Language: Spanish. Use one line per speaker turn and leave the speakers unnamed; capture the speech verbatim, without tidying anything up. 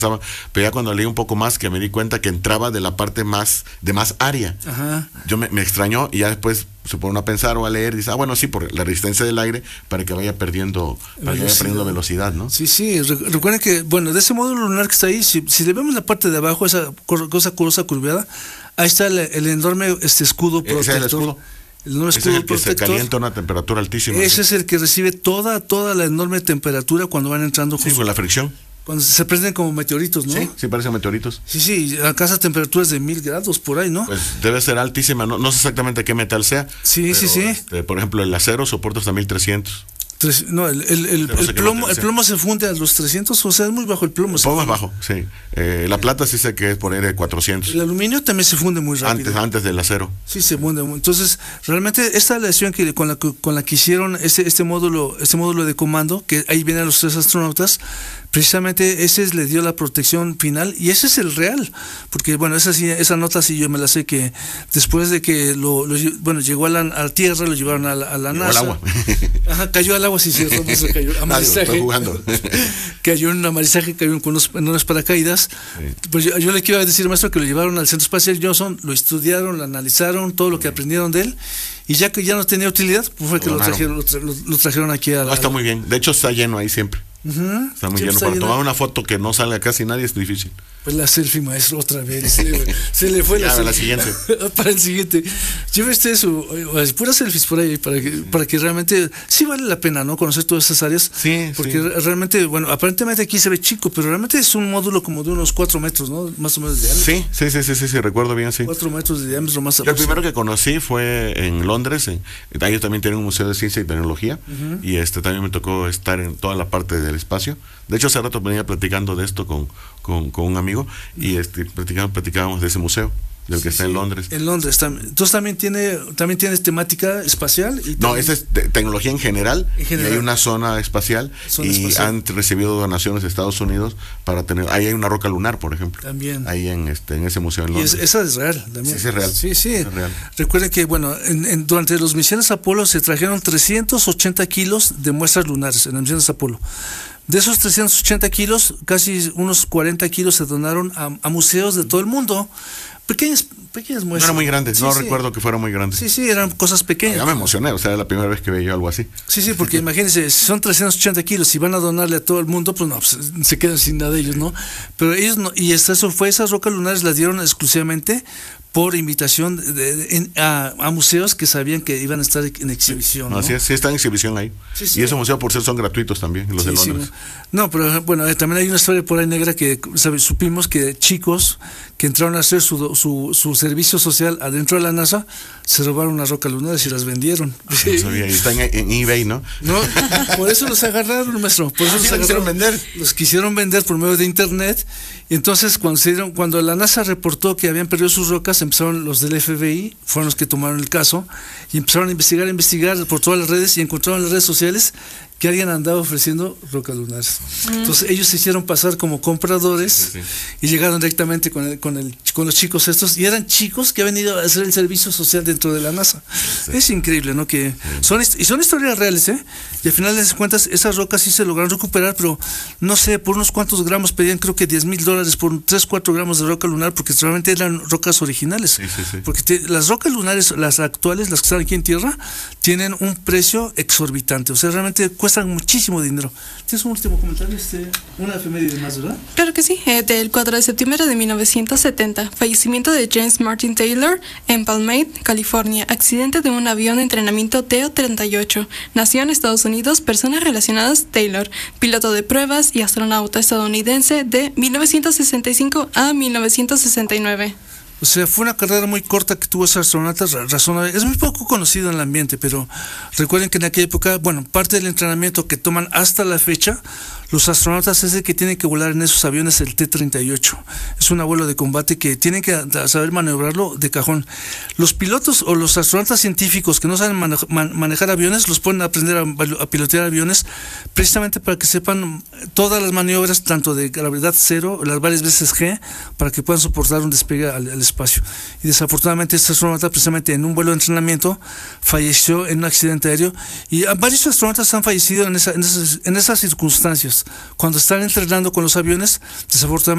pero ya cuando leí un poco más que me di cuenta que entraba de la parte más de más área.
Ajá.
Yo me, me extrañó y ya después se pone a pensar o a leer y dice, ah, bueno, sí, por la resistencia del aire para que vaya perdiendo para que vaya perdiendo velocidad, ¿no?
Sí, sí, recuerden que, bueno, de ese módulo lunar que está ahí, si, si le vemos la parte de abajo, esa cosa curiosa curveada, ahí está el, el enorme este escudo protector.
Ese es el escudo.
El enorme
Ese
escudo
es el que
protector.
se calienta a una temperatura altísima.
Ese
¿sí?
es el que recibe toda, toda la enorme temperatura cuando van entrando.
Sí, con la fricción.
Cuando se prenden como meteoritos, ¿no?
Sí, sí parecen meteoritos.
Sí, sí, alcanza temperaturas de mil grados por ahí, ¿no?
Pues debe ser altísima, no, no sé exactamente qué metal sea.
Sí,
pero,
sí, sí.
Este, por ejemplo, el acero soporta hasta mil trescientos.
Tres, no, el, el, el,
no sé
el plomo, el plomo se funde a los trescientos, o sea, es muy bajo el plomo.
El plomo es bajo, sí. Eh, la plata sí sé que es por ahí de cuatrocientos.
El aluminio también se funde muy rápido.
Antes, antes del acero.
Sí, se funde. Entonces, realmente esta aleación que con la que, con la que hicieron este, este módulo, este módulo de comando, que ahí vienen los tres astronautas, precisamente ese le dio la protección final y ese es el real, porque bueno, esa sí, esa nota sí yo me la sé que después de que lo, lo bueno, llegó a la, a la Tierra, lo llevaron a la, a la NASA.
Al agua.
Ajá, cayó al agua, sí, sí, eso cayó. Amarizaje.
Estoy jugando.
Cayó en un amarizaje, cayó con unos enormes paracaídas. Sí. Pues yo, yo le quiero decir, maestro, que lo llevaron al Centro Espacial Johnson, lo estudiaron, lo analizaron, todo lo que aprendieron de él, y ya que ya no tenía utilidad, pues fue que lo, lo trajeron, lo, tra lo, lo trajeron aquí a la.
No, está muy bien. De hecho, está lleno ahí siempre.
Uh-huh.
Está muy lleno. Para tomar una foto que no salga casi nadie es difícil.
Pues la selfie, maestro, otra vez. Se le, se le fue la,
la siguiente.
Para el siguiente. Lleve usted su puras selfies por ahí para que, para que realmente sí vale la pena, ¿no? Conocer todas esas áreas.
Sí,
porque
sí.
realmente, bueno, aparentemente aquí se ve chico, pero realmente es un módulo como de unos cuatro metros, ¿no? Más o menos de diámetro.
Sí, sí, sí, sí, sí, sí, recuerdo bien, sí.
Cuatro metros de diámetro más.
Yo el primero que conocí fue en Londres. En, ellos también tienen un museo de ciencia y tecnología. Uh-huh. Y este también me tocó estar en toda la parte del espacio. De hecho, hace rato venía platicando de esto con, con, con un amigo y este, platicábamos, platicábamos de ese museo, del que sí, está en Londres.
En Londres también. Entonces también tiene, también tienes temática espacial. Y
no, esa es te tecnología en general, en general. Y hay una zona espacial zona y espacial. Han recibido donaciones de Estados Unidos para tener, ahí hay una roca lunar, por ejemplo.
También.
Ahí en este, en ese museo en Londres.
Y es, esa es real también.
Sí, es real.
Sí, sí.
Es real.
Recuerden que, bueno, en, en, durante los misiones Apolo se trajeron trescientos ochenta kilos de muestras lunares en las misiones Apolo. De esos trescientos ochenta kilos, casi unos cuarenta kilos se donaron a, a museos de todo el mundo. Pequeñas, pequeñas muestras.
No eran muy grandes,
sí,
no
sí.
recuerdo que fueran muy grandes.
Sí, sí, eran cosas pequeñas.
Ya me emocioné, o sea, era la primera vez que veía yo algo así.
Sí, sí, porque imagínense, si son trescientos ochenta kilos y van a donarle a todo el mundo, pues no, pues se quedan sin nada ellos, ¿no? Pero ellos no, y eso fue, esas rocas lunares las dieron exclusivamente por invitación de, de, en, a, a museos que sabían que iban a estar en exhibición.
No,
¿no?
Así es, sí está en exhibición ahí. Sí, sí. Y esos museos por ser son gratuitos también, los sí, de Londres.
Sí. No, pero bueno, también hay una historia por ahí negra que ¿sabe? supimos que chicos que entraron a hacer su, su, su servicio social adentro de la NASA se robaron unas rocas lunares y las vendieron.
No sabía, y están en, en eBay, ¿no?
No, por eso los agarraron, maestro. Por eso
sí,
los agarraron.
Vender.
Los quisieron vender por medio de internet. Y entonces cuando se dieron, cuando la NASA reportó que habían perdido sus rocas, empezaron los del F B I, fueron los que tomaron el caso y empezaron a investigar, a investigar por todas las redes y encontraron en las redes sociales que alguien andaba ofreciendo rocas lunares. Mm. Entonces ellos se hicieron pasar como compradores sí, sí, sí. y llegaron directamente con, el, con, el, con los chicos estos y eran chicos que habían ido a hacer el servicio social dentro de la NASA. Sí. Es increíble, ¿no? Que sí. son, y son historias reales, ¿eh? Y al final de cuentas esas rocas sí se lograron recuperar, pero no sé, por unos cuantos gramos pedían creo que diez mil dólares por tres, cuatro gramos de roca lunar porque realmente eran rocas originales.
Sí, sí, sí.
Porque te, las rocas lunares, las actuales, las que están aquí en tierra, tienen un precio exorbitante. O sea, realmente cuesta muchísimo dinero. ¿Tienes un último comentario? Este, una efeméride más, ¿verdad?
Claro que sí. Eh, del cuatro de septiembre de mil novecientos setenta, fallecimiento de James Martin Taylor en Palmate, California. Accidente de un avión de entrenamiento T O treinta y ocho. Nació en Estados Unidos. Personas relacionadas: Taylor, piloto de pruebas y astronauta estadounidense de mil novecientos sesenta y cinco a mil novecientos sesenta y nueve.
O sea, fue una carrera muy corta que tuvo ese astronauta, razonable. Es muy poco conocido en el ambiente, pero recuerden que en aquella época, bueno, parte del entrenamiento que toman hasta la fecha, los astronautas es el que tienen que volar en esos aviones el T treinta y ocho. Es un vuelo de combate que tienen que saber maniobrarlo de cajón. Los pilotos o los astronautas científicos que no saben mane man manejar aviones, los pueden aprender a, a pilotear aviones precisamente para que sepan todas las maniobras, tanto de gravedad cero, las varias veces G, para que puedan soportar un despegue al, al espacio. Y desafortunadamente este astronauta precisamente en un vuelo de entrenamiento falleció en un accidente aéreo y varios astronautas han fallecido en, esa, en, esas, en esas circunstancias. Cuando están entrenando con los aviones, desafortunadamente